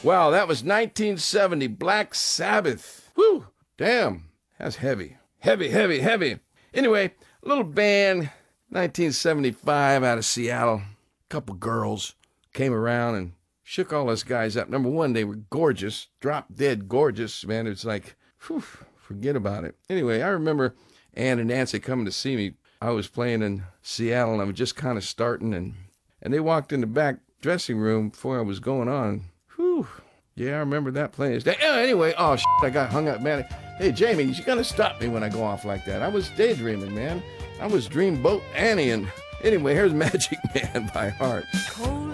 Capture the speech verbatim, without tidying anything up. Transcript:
Wow, that was nineteen seventy, Black Sabbath. Whew, damn, that's heavy. Heavy, heavy, heavy. Anyway, a little band, nineteen seventy-five out of Seattle. Couple girls came around and shook all us guys up. Number one, they were gorgeous, drop dead gorgeous, man. It's like, whew, forget about it. Anyway, I remember Ann and Nancy coming to see me. I was playing in Seattle, and I was just kind of starting, and, and they walked in the back dressing room before I was going on. Whew. Yeah, I remember that place. Oh, anyway, oh, shit, I got hung up, man. Hey, Jamie, you got to stop me when I go off like that. I was daydreaming, man. I was Dreamboat Annie, and anyway, here's Magic Man by Heart. Cold